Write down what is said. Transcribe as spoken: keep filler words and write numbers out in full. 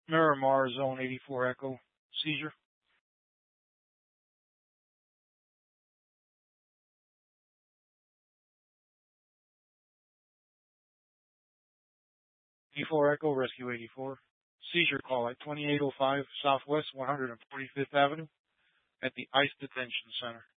Miramar, Zone eighty-four Echo, seizure. eighty-four Echo, Rescue eighty-four. Seizure call at twenty-eight oh five Southwest one hundred forty-fifth Avenue at the ICE Detention Center.